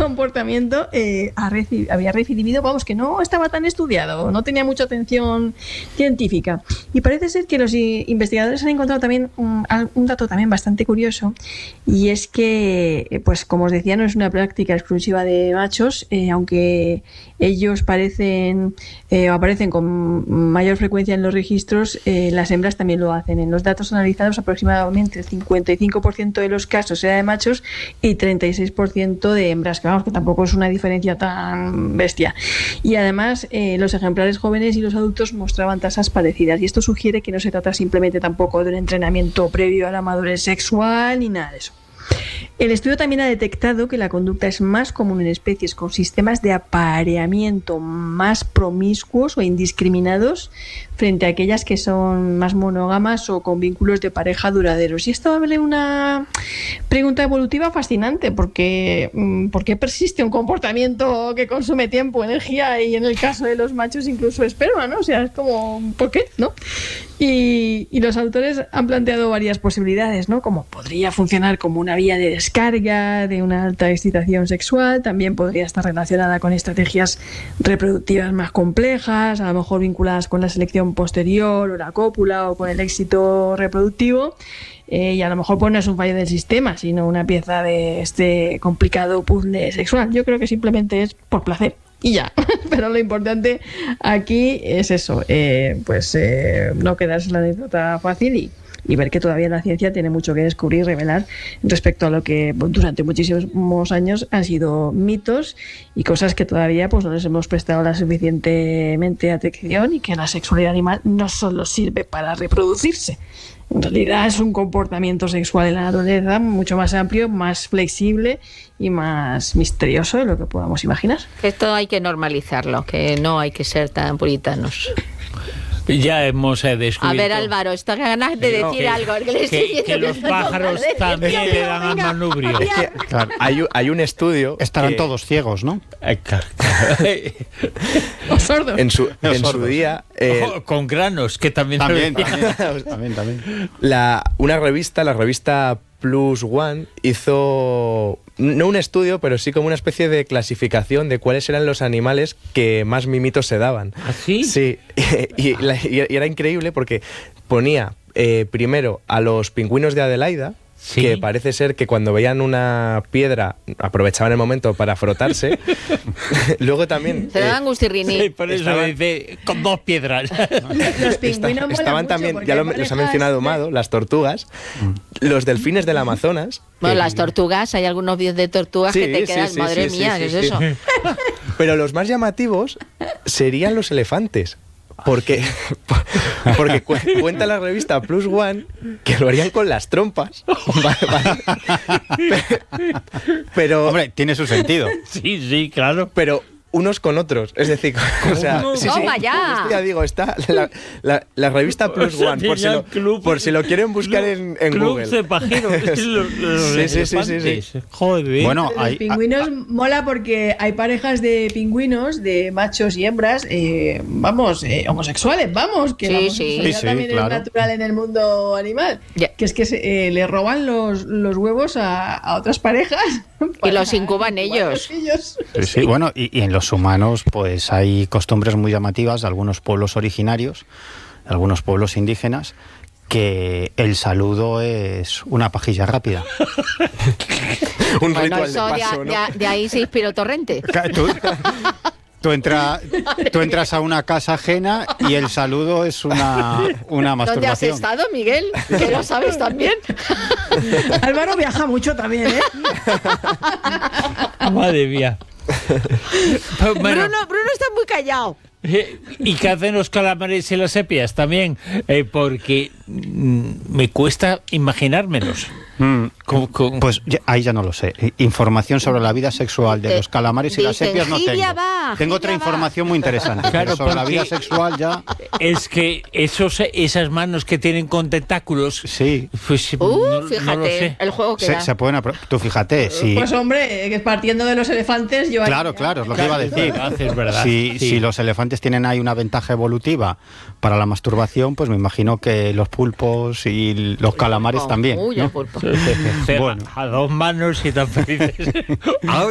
comportamiento había recibido, vamos, que no estaba tan estudiado, no tenía mucha atención científica. Y parece ser que los investigadores han encontrado también un dato también bastante curioso, y es que, pues como os decía, no es una práctica exclusiva de machos, aunque ellos aparecen con mayor frecuencia en los registros, las hembras también lo hacen. En los datos analizados, aproximadamente el 55% de los casos era de machos y 36% de hembras, que vamos, que tampoco es una diferencia tan bestia. Y además, los ejemplares jóvenes y los adultos mostraban tasas parecidas, y esto sugiere que no se trata simplemente tampoco de un entrenamiento previo a la madurez sexual ni nada de eso. El estudio también ha detectado que la conducta es más común en especies con sistemas de apareamiento más promiscuos o indiscriminados frente a aquellas que son más monógamas o con vínculos de pareja duraderos. Y esto abre una pregunta evolutiva fascinante, porque ¿por qué persiste un comportamiento que consume tiempo, energía y, en el caso de los machos, incluso esperma, ¿no? O sea, es como, ¿por qué? ¿No? Y los autores han planteado varias posibilidades, ¿no? Como podría funcionar como una vía de descarga de una alta excitación sexual, también podría estar relacionada con estrategias reproductivas más complejas, a lo mejor vinculadas con la selección posterior o la cópula o con el éxito reproductivo, y a lo mejor pues no es un fallo del sistema, sino una pieza de este complicado puzzle sexual. Yo creo que simplemente es por placer y ya. Pero lo importante aquí es eso, no quedarse la anécdota fácil y ver que todavía la ciencia tiene mucho que descubrir y revelar respecto a lo que durante muchísimos años han sido mitos y cosas que todavía pues no les hemos prestado la suficientemente atención, y que la sexualidad animal no solo sirve para reproducirse. En realidad es un comportamiento sexual en la naturaleza mucho más amplio, más flexible y más misterioso de lo que podamos imaginar. Esto hay que normalizarlo, que no hay que ser tan puritanos. Ya hemos descubierto. A ver, Álvaro, está ganas de decir algo. Que los pájaros también le dan al manubrio. Es que, claro, hay un estudio. Estarán todos ciegos, ¿no? O sordos. En su día. Con granos, que también. También. Una revista, la revista Plus One, hizo no un estudio, pero sí como una especie de clasificación de cuáles eran los animales que más mimitos se daban. ¿Ah, sí? Sí, y era increíble porque ponía primero a los pingüinos de Adelaida, ¿sí? Que parece ser que cuando veían una piedra aprovechaban el momento para frotarse. Luego también se daban gustirriní. Sí, por eso me dice con 2 piedras. Los pingüinos estaban también, ya los ha mencionado Mado, las tortugas, los delfines del Amazonas. Bueno, las tortugas, hay algunos vídeos de tortugas que te quedas, madre mía, ¿qué es eso? Pero los más llamativos serían los elefantes. Porque cuenta la revista Plus One que lo harían con las trompas. Pero, hombre, tiene su sentido. Sí, claro. Pero unos con otros, es decir, o sea, ¡toma ya! Ya digo, está la revista Plus One, por si lo quieren buscar en Google. Club de pajeros. Sí. Joder. Bueno, los pingüinos mola porque hay parejas de pingüinos, de machos y hembras, homosexuales, que la homosexualidad también es natural en el mundo animal. Que es que le roban los huevos a otras parejas. Y los incuban ellos. Sí. Bueno, y en los humanos pues hay costumbres muy llamativas de algunos pueblos originarios, de algunos pueblos indígenas, que el saludo es una pajilla rápida. Un ritual de paso, ¿no? De ahí se inspiró Torrente. Tú entras a una casa ajena y el saludo es una masturbación. ¿Dónde has estado, Miguel? Que lo sabes también. Álvaro viaja mucho también, ¿eh? Madre mía. Bruno está muy callado. ¿Y qué hacen los calamares y las sepias también? Porque me cuesta imaginármelos. Pues ahí ya no lo sé. Información sobre la vida sexual de los calamares y las sepias no tengo. Tengo otra información muy interesante. Claro, sobre la vida sexual ya. Es que esas manos que tienen con tentáculos. Sí. Pues fíjate, no lo sé. el juego que se pueden tú fíjate. Si, pues hombre, que partiendo de los elefantes yo. Claro, es lo que iba a decir. Es verdad. Si los elefantes tienen ahí una ventaja evolutiva para la masturbación, pues me imagino que los pulpos y los calamares también. Uy, el pulpo. Bueno, a 2 manos y tan felices.